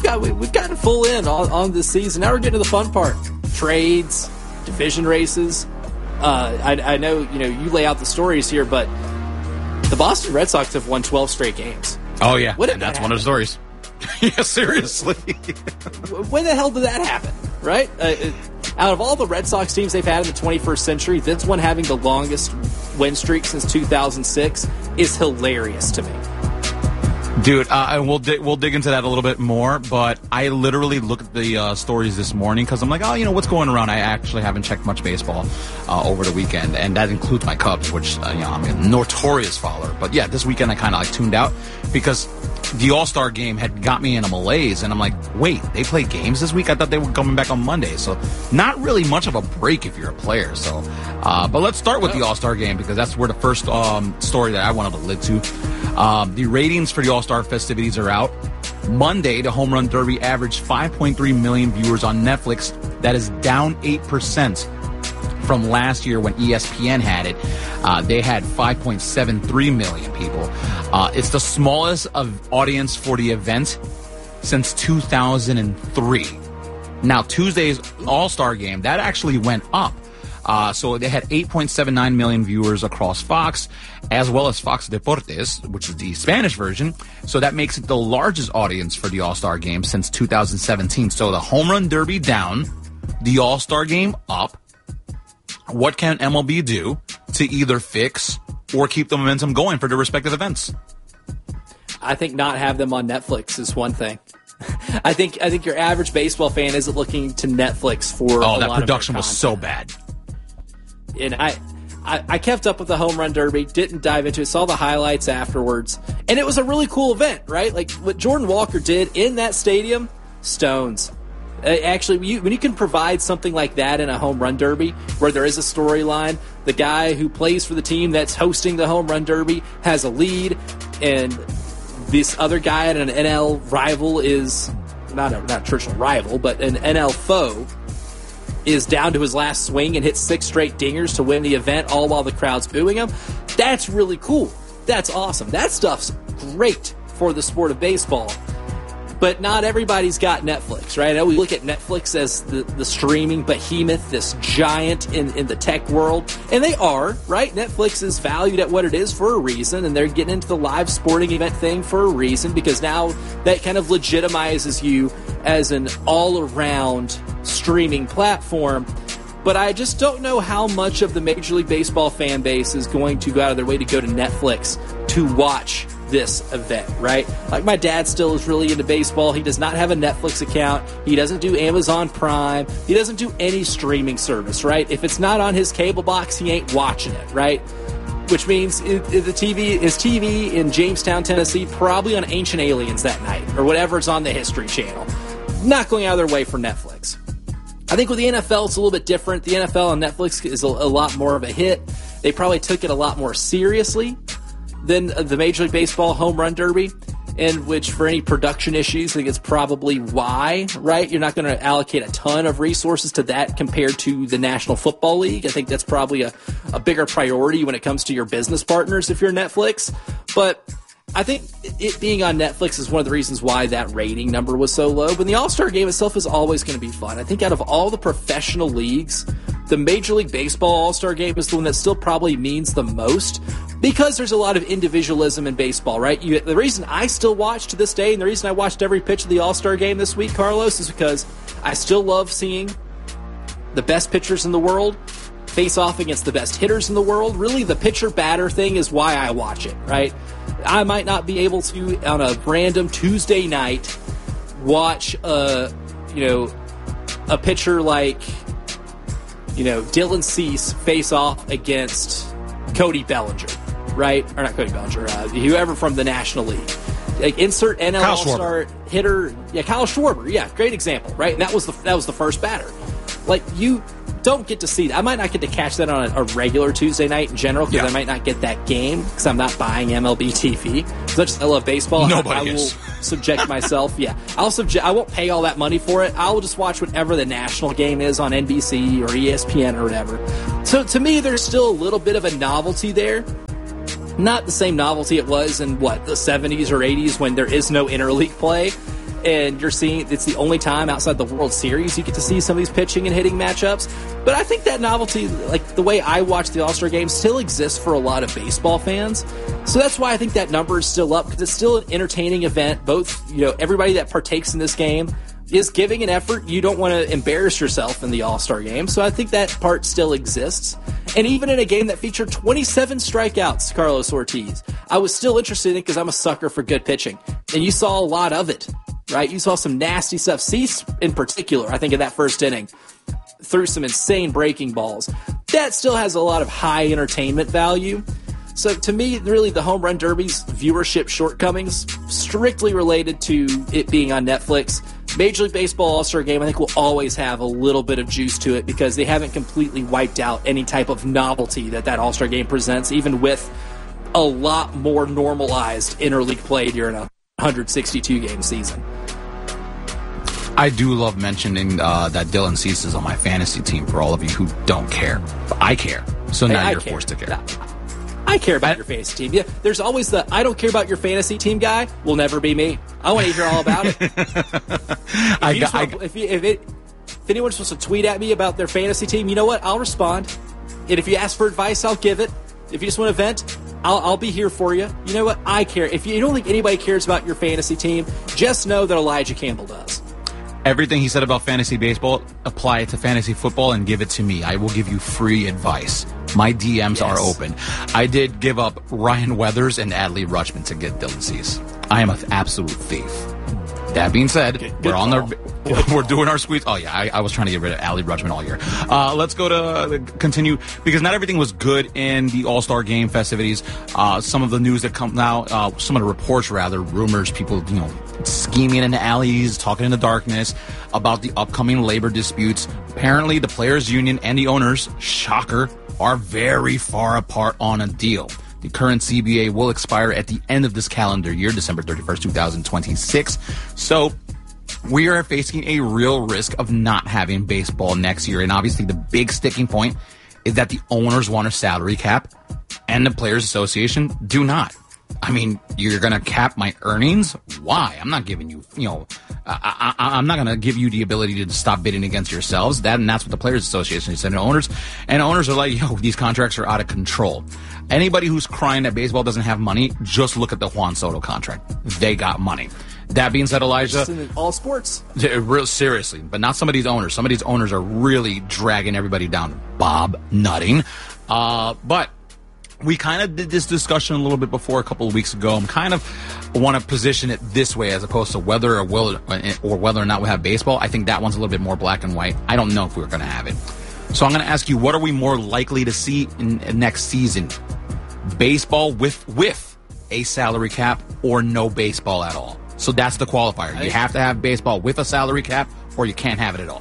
we've gotten full in on this season. Now we're getting to the fun part: trades, division races. I know you lay out the stories here, but the Boston Red Sox have won 12 straight games. Oh yeah, and that's one of the stories. Yeah, seriously. When the hell did that happen? Right? Out of all the Red Sox teams they've had in the 21st century, this one having the longest win streak since 2006 is hilarious to me. Dude, and we'll dig into that a little bit more, but I literally looked at the stories this morning because I'm like, what's going around? I actually haven't checked much baseball over the weekend, and that includes my Cubs, which I'm a notorious follower. But yeah, this weekend I kind of tuned out because the All-Star game had got me in a malaise, and I'm like, wait, they play games this week? I thought they were coming back on Monday, so not really much of a break if you're a player. So, but let's start with the All-Star game because that's where the first story that I wanted to lead to. The ratings for the All-Star festivities are out. Monday, the Home Run Derby averaged 5.3 million viewers on Netflix. That is down 8% from last year when ESPN had it. They had 5.73 million people. It's the smallest of audience for the event since 2003. Now, Tuesday's All-Star game, that actually went up. So they had 8.79 million viewers across Fox, as well as Fox Deportes, which is the Spanish version. So that makes it the largest audience for the All-Star game since 2017. So the Home Run Derby down, the All-Star game up. What can MLB do to either fix or keep the momentum going for the respective events? I think not have them on Netflix is one thing. I think your average baseball fan isn't looking to Netflix for a lot of that production was so bad. And I kept up with the Home Run Derby, didn't dive into it, saw the highlights afterwards, and it was a really cool event, right? Like what Jordan Walker did in that stadium, stones. Actually, when you can provide something like that in a Home Run Derby, where there is a storyline, the guy who plays for the team that's hosting the Home Run Derby has a lead, and this other guy at an NL rival is not a traditional rival, but an NL foe, is down to his last swing and hits 6 straight dingers to win the event, all while the crowd's booing him. That's really cool. That's awesome. That stuff's great for the sport of baseball. But not everybody's got Netflix, right? I know we look at Netflix as the streaming behemoth, this giant in the tech world. And they are, right? Netflix is valued at what it is for a reason, and they're getting into the live sporting event thing for a reason, because now that kind of legitimizes you as an all-around streaming platform. But I just don't know how much of the Major League Baseball fan base is going to go out of their way to go to Netflix to watch this event, right? Like my dad still is really into baseball. He does not have a Netflix account. He doesn't do Amazon Prime. He doesn't do any streaming service, right? If it's not on his cable box, he ain't watching it, right? Which means his TV in Jamestown, Tennessee, probably on Ancient Aliens that night or whatever's on the History Channel. Not going out of their way for Netflix. I think with the NFL, it's a little bit different. The NFL on Netflix is a lot more of a hit. They probably took it a lot more seriously than the Major League Baseball Home Run Derby, in which for any production issues, I think it's probably why, right? You're not going to allocate a ton of resources to that compared to the National Football League. I think that's probably a bigger priority when it comes to your business partners if you're Netflix. But I think it being on Netflix is one of the reasons why that rating number was so low. But the All-Star Game itself is always going to be fun. I think out of all the professional leagues, the Major League Baseball All-Star Game is the one that still probably means the most, because there's a lot of individualism in baseball, right? The reason I still watch to this day, and the reason I watched every pitch of the All-Star Game this week, Carlos, is because I still love seeing the best pitchers in the world face off against the best hitters in the world. Really, the pitcher-batter thing is why I watch it, right? I might not be able to, on a random Tuesday night, watch a pitcher like, Dylan Cease face off against Cody Bellinger, right? Or not Cody Bellinger, whoever from the National League. Like, insert NL All-Star hitter. Yeah, Kyle Schwarber. Yeah, great example, right? And that was the first batter. Like, you don't get to see that. I might not get to catch that on a regular Tuesday night in general, because I might not get that game because I'm not buying MLB TV. As much as I love baseball, I will subject myself. Yeah, I won't pay all that money for it. I will just watch whatever the national game is on NBC or ESPN or whatever. So to me, there's still a little bit of a novelty there. Not the same novelty it was in, the 70s or 80s when there is no interleague play. and you're seeing it's the only time outside the World Series you get to see some of these pitching and hitting matchups. But I think that novelty, like the way I watch the All-Star Game, still exists for a lot of baseball fans. So that's why I think that number is still up, because it's still an entertaining event. Both, everybody that partakes in this game is giving an effort. You don't want to embarrass yourself in the All-Star Game. So I think that part still exists. And even in a game that featured 27 strikeouts, Carlos Ortiz, I was still interested in it because I'm a sucker for good pitching. And you saw a lot of it, right? You saw some nasty stuff. Cease, in particular, I think in that first inning, threw some insane breaking balls. That still has a lot of high entertainment value. So to me, really, the Home Run Derby's viewership shortcomings strictly related to it being on Netflix. Major League Baseball All-Star Game, I think, will always have a little bit of juice to it because they haven't completely wiped out any type of novelty that All-Star Game presents, even with a lot more normalized interleague play during a 162-game season. I do love mentioning that Dylan Cease is on my fantasy team for all of you who don't care. But I care. So now you're forced to care. I care about your fantasy team. Yeah, there's always the I don't care about your fantasy team guy will never be me. I want to hear all about it. If anyone's supposed to tweet at me about their fantasy team, you know what? I'll respond. And if you ask for advice, I'll give it. If you just want to vent, I'll be here for you. You know what? I care. If you don't think anybody cares about your fantasy team, just know that Elijah Campbell does. Everything he said about fantasy baseball, apply it to fantasy football and give it to me. I will give you free advice. My DMs are open. I did give up Ryan Weathers and Adley Rutschman to get Dylan Cease. I am an absolute thief. That being said, we're doing our squeeze. Oh yeah, I was trying to get rid of Adley Rutschman all year. Let's go to continue, because not everything was good in the All-Star Game festivities. Some of the news that comes out, some of the reports rather, rumors, people scheming in the alleys, talking in the darkness about the upcoming labor disputes. Apparently, the players' union and the owners, shocker, are very far apart on a deal. The current CBA will expire at the end of this calendar year, December 31st, 2026. So we are facing a real risk of not having baseball next year. And obviously the big sticking point is that the owners want a salary cap and the Players Association do not. I mean, you're going to cap my earnings? Why? I'm not giving you, I'm not going to give you the ability to stop bidding against yourselves. That's what the Players Association said. And owners are like, these contracts are out of control. Anybody who's crying that baseball doesn't have money, just look at the Juan Soto contract. They got money. That being said, Elijah, in all sports, real seriously, but not some of these owners. Some of these owners are really dragging everybody down. Bob Nutting. But we kind of did this discussion a little bit before a couple of weeks ago. I'm kind of want to position it this way as opposed to whether or not we have baseball. I think that one's a little bit more black and white. I don't know if we're going to have it. So I'm going to ask you, what are we more likely to see in next season? Baseball with a salary cap or no baseball at all? So that's the qualifier. You have to have baseball with a salary cap or you can't have it at all.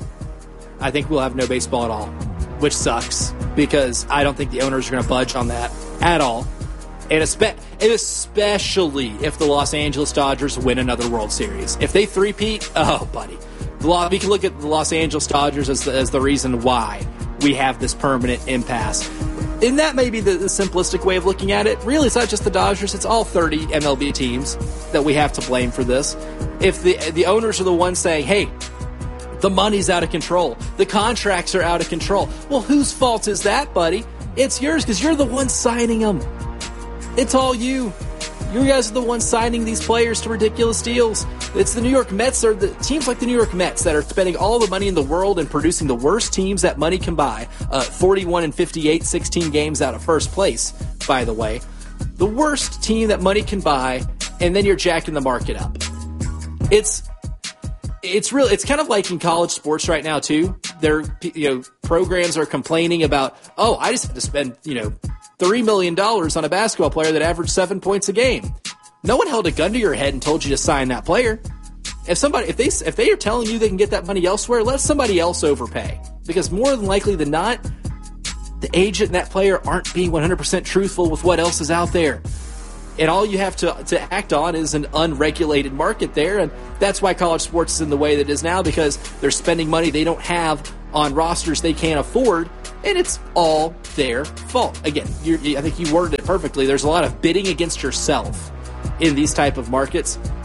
I think we'll have no baseball at all, which sucks because I don't think the owners are going to budge on that at all. And especially if the Los Angeles Dodgers win another World Series. If they three-peat, oh, buddy. We can look at the Los Angeles Dodgers as the reason why we have this permanent impasse. And that may be the simplistic way of looking at it. Really, it's not just the Dodgers. It's all 30 MLB teams that we have to blame for this. If the owners are the ones saying, hey, the money's out of control, the contracts are out of control, well, whose fault is that, buddy? It's yours because you're the one signing them. It's all you. You guys are the ones signing these players to ridiculous deals. It's the New York Mets, or the teams like the New York Mets that are spending all the money in the world and producing the worst teams that money can buy. 41-58, 16 games out of first place, by the way. The worst team that money can buy, and then you're jacking the market up. It's kind of like in college sports right now too. Programs are complaining about, I just have to spend, $3 million on a basketball player that averaged 7 points a game. No one held a gun to your head and told you to sign that player. If they are telling you they can get that money elsewhere, let somebody else overpay. Because more than likely than not, the agent and that player aren't being 100% truthful with what else is out there. And all you have to act on is an unregulated market there. And that's why college sports is in the way that it is now, because they're spending money they don't have on rosters they can't afford. And it's all their fault. Again, I think you worded it perfectly. There's a lot of bidding against yourself in these type of markets.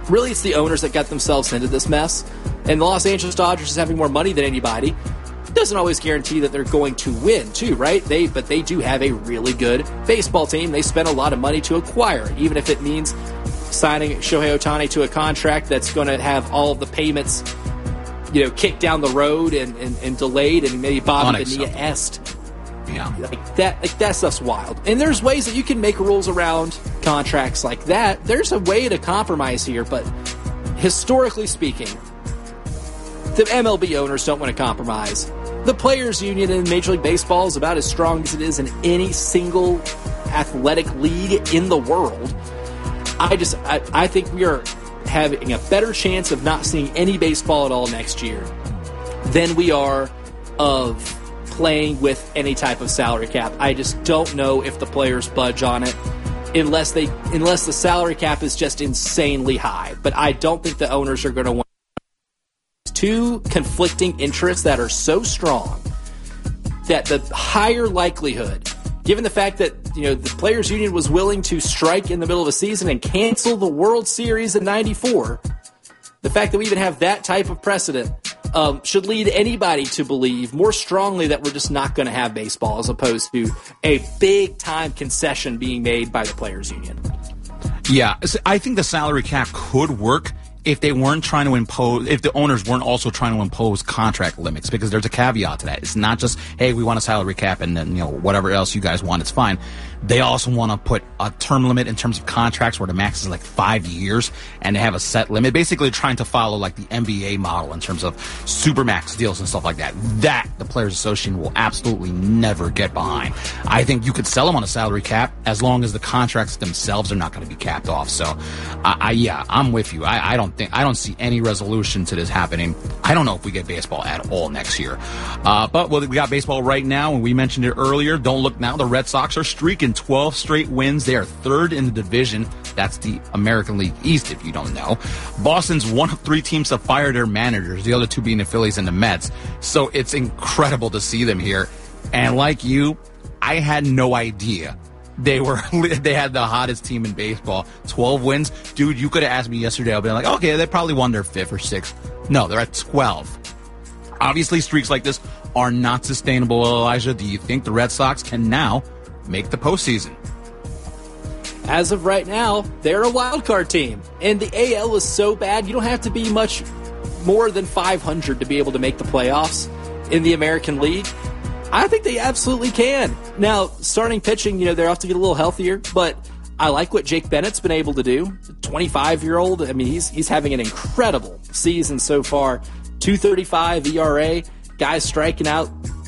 Really, it's the owners that got themselves into this mess. And the Los Angeles Dodgers is having more money than anybody. It doesn't always guarantee that they're going to win, too, right? But they do have a really good baseball team. They spent a lot of money to acquire it, even if it means signing Shohei Ohtani to a contract that's going to have all of the payments, kicked down the road and delayed, and maybe Bobby Bonilla-esque. Yeah. Like that stuff's wild. And there's ways that you can make rules around contracts like that. There's a way to compromise here, but historically speaking, the MLB owners don't want to compromise. The players' union in Major League Baseball is about as strong as it is in any single athletic league in the world. I think we are having a better chance of not seeing any baseball at all next year than we are of playing with any type of salary cap. I just don't know if the players budge on it unless the salary cap is just insanely high. But I don't think the owners are going to want two conflicting interests that are so strong that the higher likelihood, given the fact that the players union was willing to strike in the middle of a season and cancel the World Series in '94, the fact that we even have that type of precedent should lead anybody to believe more strongly that we're just not going to have baseball, as opposed to a big time concession being made by the players union. Yeah, I think the salary cap could work if they weren't trying to impose, if the owners weren't also trying to impose contract limits, because there's a caveat to that. It's not just, hey, we want a salary cap and then, whatever else you guys want, it's fine. They also want to put a term limit in terms of contracts where the max is like 5 years and they have a set limit, basically trying to follow like the NBA model in terms of supermax deals and stuff like that. That the Players Association will absolutely never get behind. I think you could sell them on a salary cap as long as the contracts themselves are not going to be capped off. So, I'm with you. I don't see any resolution to this happening. I don't know if we get baseball at all next year. But we got baseball right now, and we mentioned it earlier. Don't look now. The Red Sox are streaking 12 straight wins. They are third in the division. That's the American League East, if you don't know. Boston's one of 3 teams to fire their managers, the other 2 being the Phillies and the Mets. So it's incredible to see them here. And like you, I had no idea they had the hottest team in baseball. 12 wins. Dude, you could have asked me yesterday. I'll be like, okay, they probably won their 5th or 6th. No, they're at 12. Obviously, streaks like this are not sustainable, Elijah. Do you think the Red Sox can now make the postseason? As of right now, they're a wild card team. And the AL is so bad, you don't have to be much more than 500 to be able to make the playoffs in the American League. I think they absolutely can. Now, starting pitching, they're off to get a little healthier, but I like what Jake Bennett's been able to do. 25-year-old, I mean, he's having an incredible season so far. 2.35 ERA, guys striking out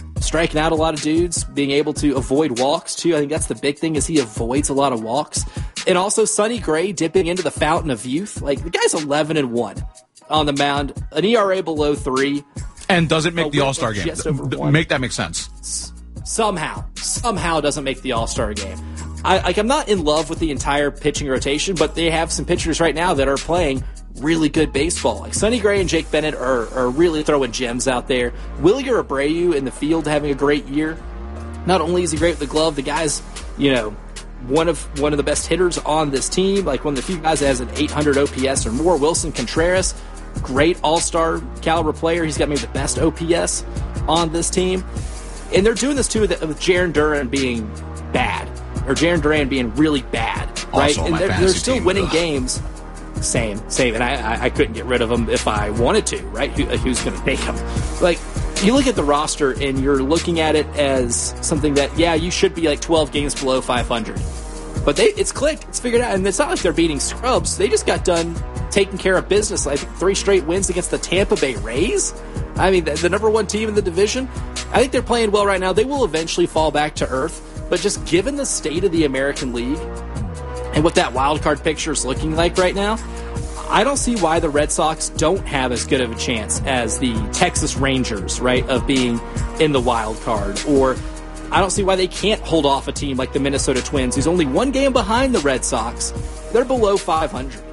a lot of dudes, being able to avoid walks too. I think that's the big thing, is he avoids a lot of walks. And also Sonny Gray dipping into the fountain of youth. Like, the guy's 11-1 on the mound, an ERA below 3. And doesn't make the All-Star game. Make that make sense. Somehow doesn't make the All-Star game. I'm not in love with the entire pitching rotation, but they have some pitchers right now that are playing really good baseball. Like Sonny Gray and Jake Bennett are really throwing gems out there. Wilyer Abreu in the field having a great year. Not only is he great with the glove, the guy's, one of the best hitters on this team, like one of the few guys that has an 800 OPS or more. Wilson Contreras, great all-star caliber player. He's got maybe the best OPS on this team. And they're doing this too with Jarren Duran being bad, or Jarren Duran being really bad, right? Also, and they're still winning games. Same. And I couldn't get rid of him if I wanted to, right? Who's going to take him? Like, you look at the roster and you're looking at it as something that, you should be like 12 games below 500. But it's clicked. It's figured out. And it's not like they're beating scrubs. They just got done taking care of business. I think 3 straight wins against the Tampa Bay Rays. I mean, the number 1 team in the division. I think they're playing well right now. They will eventually fall back to earth. But just given the state of the American League and what that wild card picture is looking like right now, I don't see why the Red Sox don't have as good of a chance as the Texas Rangers, right, of being in the wild card. Or I don't see why they can't hold off a team like the Minnesota Twins, who's only 1 game behind the Red Sox. They're below 500.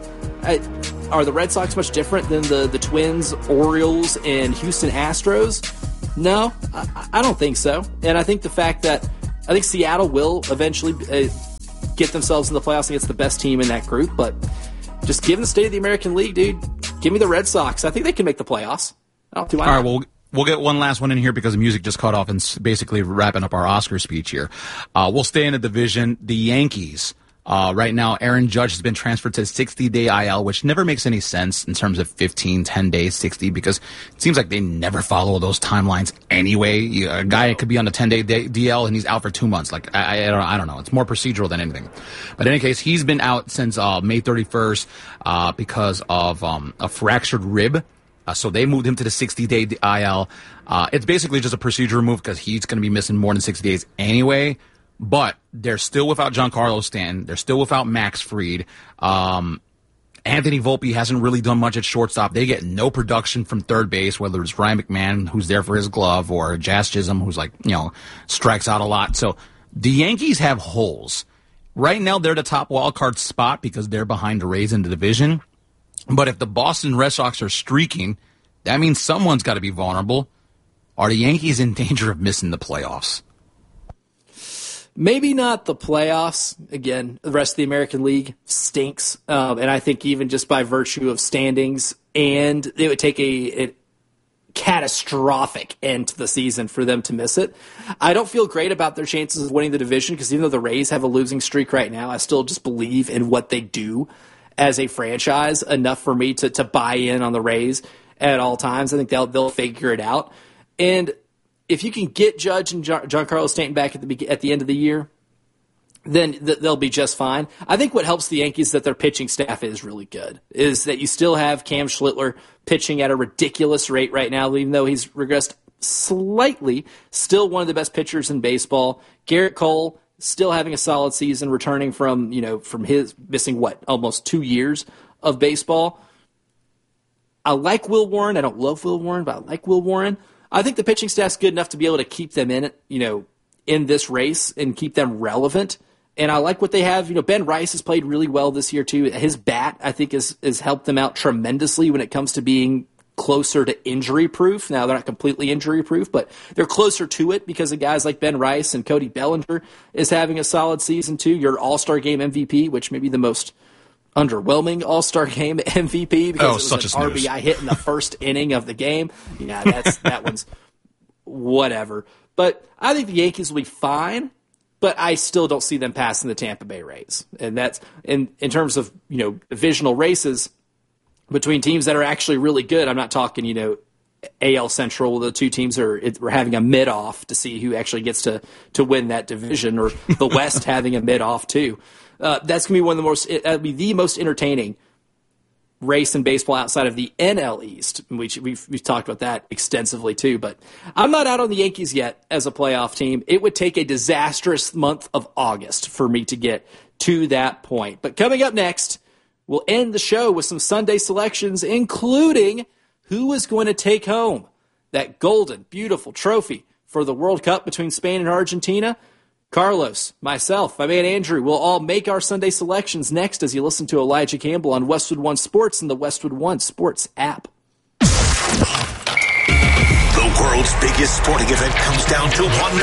Are the Red Sox much different than the Twins, Orioles, and Houston Astros? No, I don't think so. And I think the fact that I think Seattle will eventually get themselves in the playoffs against the best team in that group, but just given the state of the American League, dude, give me the Red Sox. I think they can make the playoffs. All right, well, we'll get one last one in here because the music just cut off and basically wrapping up our Oscar speech here. We'll stay in the division. The Yankees. Right now, Aaron Judge has been transferred to 60-day IL, which never makes any sense in terms of 15, 10 days, 60, because it seems like they never follow those timelines anyway. A guy could be on a 10-day DL and he's out for 2 months. Like, I don't know. It's more procedural than anything. But in any case, he's been out since May 31st because of a fractured rib. So they moved him to the 60-day IL. It's basically just a procedural move because he's going to be missing more than 60 days anyway. But they're still without Giancarlo Stanton. They're still without Max Fried. Anthony Volpe hasn't really done much at shortstop. They get no production from third base, whether it's Ryan McMahon, who's there for his glove, or Jazz Chisholm, who's strikes out a lot. So the Yankees have holes. Right now, they're the top wild card spot because they're behind the Rays in the division. But if the Boston Red Sox are streaking, that means someone's got to be vulnerable. Are the Yankees in danger of missing the playoffs? Maybe not the playoffs. Again, the rest of the American League stinks. And I think even just by virtue of standings, and it would take a catastrophic end to the season for them to miss it. I don't feel great about their chances of winning the division because even though the Rays have a losing streak right now, I still just believe in what they do as a franchise enough for me to buy in on the Rays at all times. I think they'll figure it out. And if you can get Judge and Giancarlo Stanton back at the end of the year, then they'll be just fine. I think what helps the Yankees is that their pitching staff is really good, is that you still have Cam Schlittler pitching at a ridiculous rate right now, even though he's regressed slightly, still one of the best pitchers in baseball. Garrett Cole still having a solid season, returning from his missing, almost 2 years of baseball. I like Will Warren. I don't love Will Warren, but I like Will Warren. I think the pitching staff's good enough to be able to keep them in this race and keep them relevant. And I like what they have. Ben Rice has played really well this year too. His bat, I think, has helped them out tremendously when it comes to being closer to injury proof. Now they're not completely injury proof, but they're closer to it because of guys like Ben Rice, and Cody Bellinger is having a solid season too. Your All-Star Game MVP, which may be the most underwhelming All-Star Game MVP because it was an RBI hit in the first inning of the game. Yeah, that one's whatever. But I think the Yankees will be fine, but I still don't see them passing the Tampa Bay Rays. And that's in terms of, divisional races between teams that are actually really good. I'm not talking, AL Central, the two teams we're having a mid-off to see who actually gets to win that division, or the West having a mid-off too. That's going to be the most entertaining race in baseball outside of the NL East. We've talked about that extensively too, but I'm not out on the Yankees yet as a playoff team. It would take a disastrous month of August for me to get to that point. But coming up next, we'll end the show with some Sunday selections, including who is going to take home that golden, beautiful trophy for the World Cup between Spain and Argentina. Carlos, myself, my man Andrew, will all make our Sunday selections next as you listen to Elijah Campbell on Westwood One Sports and the Westwood One Sports app. The world's biggest sporting event comes down to one